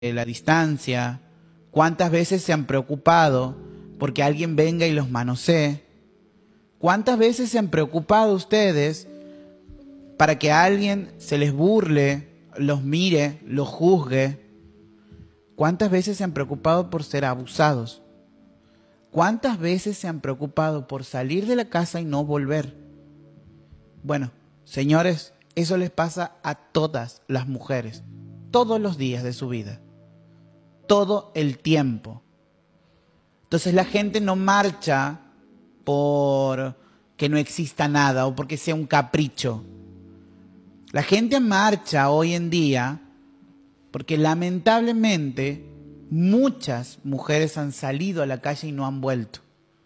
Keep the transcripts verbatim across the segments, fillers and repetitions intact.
la distancia? ¿Cuántas veces se han preocupado porque alguien venga y los manosee? ¿Cuántas veces se han preocupado ustedes para que alguien se les burle, los mire, los juzgue? ¿Cuántas veces se han preocupado por ser abusados? ¿Cuántas veces se han preocupado por salir de la casa y no volver? Bueno, señores, eso les pasa a todas las mujeres, todos los días de su vida, todo el tiempo. Entonces la gente no marcha por que no exista nada o porque sea un capricho. La gente marcha hoy en día porque lamentablemente muchas mujeres han salido a la calle y no han vuelto.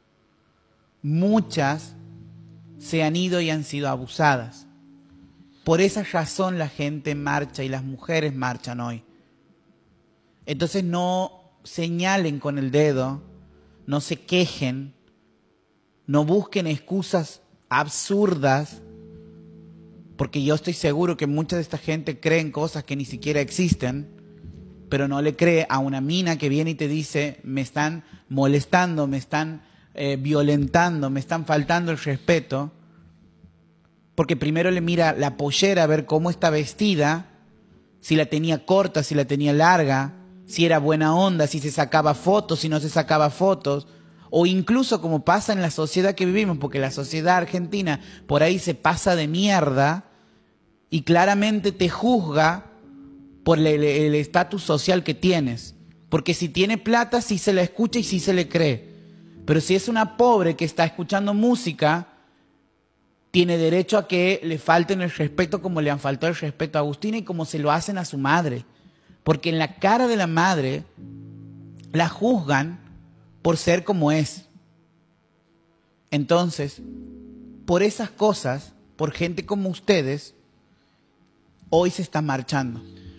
Muchas se han ido y han sido abusadas. Por esa razón la gente marcha y las mujeres marchan hoy. Entonces no señalen con el dedo, no se quejen, no busquen excusas absurdas, porque yo estoy seguro que mucha de esta gente cree en cosas que ni siquiera existen, pero no le cree a una mina que viene y te dice, me están molestando, me están eh, violentando, me están faltando el respeto, porque primero le mira la pollera a ver cómo está vestida, si la tenía corta, si la tenía larga, si era buena onda, si se sacaba fotos, si no se sacaba fotos, o incluso como pasa en la sociedad que vivimos, porque la sociedad argentina por ahí se pasa de mierda y claramente te juzga por el estatus social que tienes. Porque si tiene plata, sí se la escucha y sí se le cree. Pero si es una pobre que está escuchando música, tiene derecho a que le falten el respeto como le han faltado el respeto a Agustina y como se lo hacen a su madre. Porque en la cara de la madre la juzgan por ser como es. Entonces, por esas cosas, por gente como ustedes, hoy se está marchando.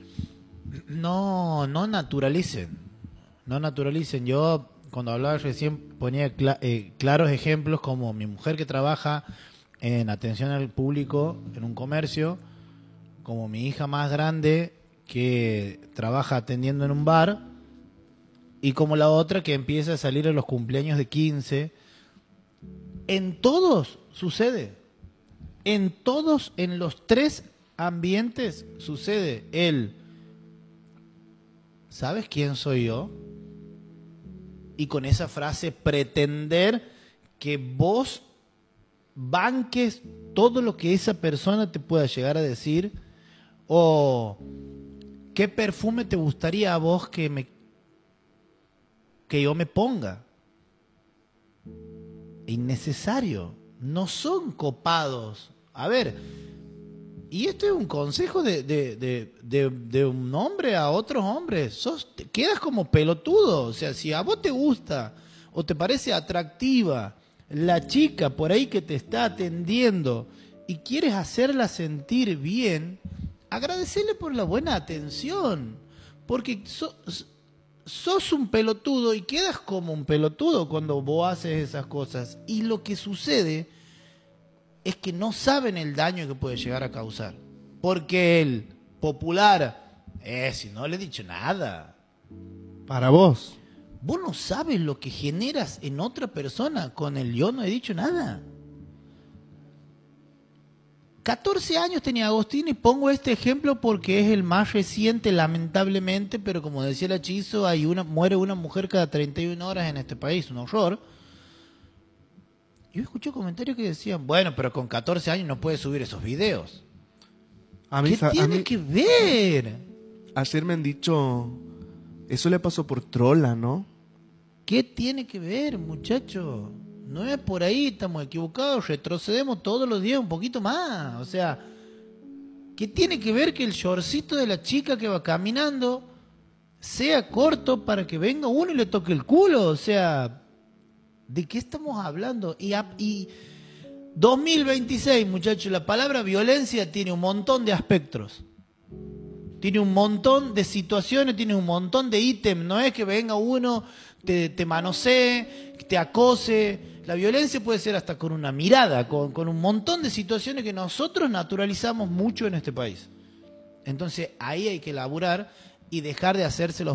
No, no naturalicen. No naturalicen. Yo, cuando hablaba recién, ponía cl eh, claros ejemplos como mi mujer que trabaja en atención al público en un comercio, como mi hija más grande que trabaja atendiendo en un bar, y como la otra que empieza a salir a los cumpleaños de quince. En todos sucede. En todos, en los tres ambientes sucede el ¿sabes quién soy yo? Y con esa frase pretender que vos banques todo lo que esa persona te pueda llegar a decir, o qué perfume te gustaría a vos que me que yo me ponga. Innecesario. No son copados. A ver, y esto es un consejo de, de, de, de, de un hombre a otros hombres. Sos, te quedas como pelotudo. O sea, si a vos te gusta o te parece atractiva la chica por ahí que te está atendiendo y quieres hacerla sentir bien, agradecerle por la buena atención. Porque sos, sos un pelotudo y quedas como un pelotudo cuando vos haces esas cosas. Y lo que sucede es que no saben el daño que puede llegar a causar. Porque el popular, eh, si no le he dicho nada. Para vos. Vos no sabes lo que generas en otra persona con el yo no he dicho nada. catorce años tenía Agustín y pongo este ejemplo porque es el más reciente, lamentablemente, pero como decía el hechizo, hay una, muere una mujer cada treinta y una horas en este país, un horror. Yo escuché comentarios que decían, bueno, pero con catorce años no puede subir esos videos. A mí, ¿Qué a tiene mí, que ver? ayer me han dicho, eso le pasó por trola, ¿no? ¿Qué tiene que ver, muchacho? No es por ahí, estamos equivocados, retrocedemos todos los días un poquito más. O sea, ¿qué tiene que ver que el shortcito de la chica que va caminando sea corto para que venga uno y le toque el culo? O sea, ¿de qué estamos hablando? Y, a, y dos mil veintiséis, muchachos, la palabra violencia tiene un montón de aspectos. Tiene un montón de situaciones, tiene un montón de ítems. No es que venga uno, te, te manosee, te acose. La violencia puede ser hasta con una mirada, con, con un montón de situaciones que nosotros naturalizamos mucho en este país. Entonces ahí hay que laburar y dejar de hacerse los